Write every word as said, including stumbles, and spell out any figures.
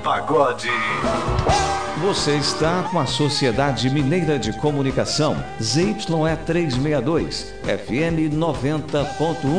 Pagode. Você está com a Sociedade Mineira de Comunicação, Z Y E trezentos e sessenta e dois, F M noventa ponto um.